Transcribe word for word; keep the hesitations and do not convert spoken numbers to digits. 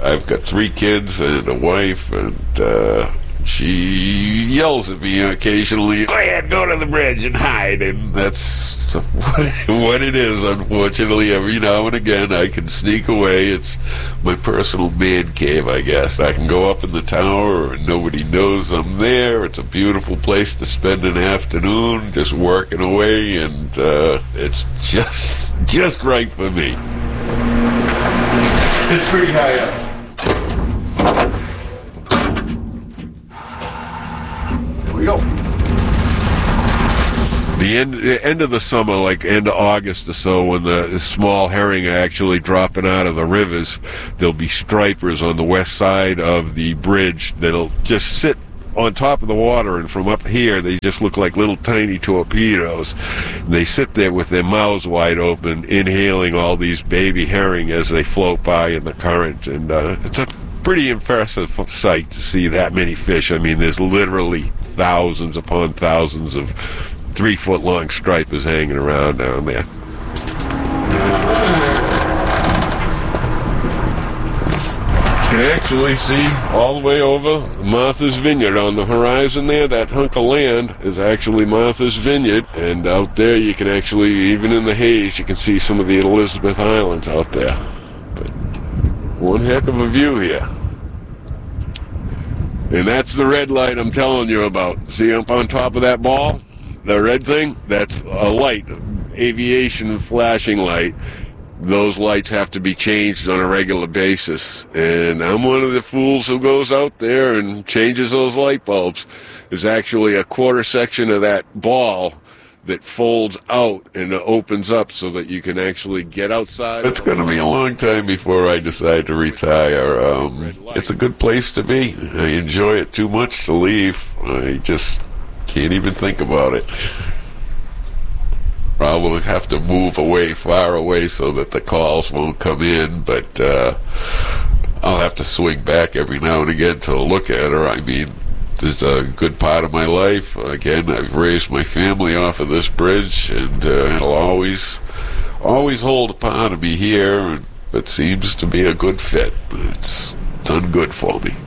I've got three kids and a wife, and uh, she yells at me occasionally, go ahead, go to the bridge and hide, and that's what, what it is, unfortunately. Every now and again I can sneak away. It's my personal man cave, I guess. I can go up in the tower and nobody knows I'm there. It's a beautiful place to spend an afternoon just working away, and uh, it's just just right for me. It's pretty high up. We go. The end, the end of the summer, like end of August or so, when the, the small herring are actually dropping out of the rivers, there'll be stripers on the west side of the bridge that'll just sit on top of the water, and from up here they just look like little tiny torpedoes. They sit there with their mouths wide open, inhaling all these baby herring as they float by in the current, and uh, it's a pretty impressive sight to see that many fish. I mean, there's literally thousands upon thousands of three-foot-long stripers hanging around down there. You can actually see all the way over Martha's Vineyard on the horizon there. That hunk of land is actually Martha's Vineyard, and out there you can actually, even in the haze, you can see some of the Elizabeth Islands out there. But one heck of a view here. And that's the red light I'm telling you about. See up on top of that ball? The red thing? That's a light, aviation flashing light. Those lights have to be changed on a regular basis. And I'm one of the fools who goes out there and changes those light bulbs. There's actually a quarter section of that ball that folds out and opens up so that you can actually get outside. It's going to be a long time before I decide to retire. Um, it's a good place to be. I enjoy it too much to leave. I just can't even think about it. Probably have to move away, far away, so that the calls won't come in, but uh, I'll have to swing back every now and again to look at her. I mean, this is a good part of my life. Again, I've raised my family off of this bridge, and uh, it'll always, always hold a part of me here, and it seems to be a good fit. It's done good for me.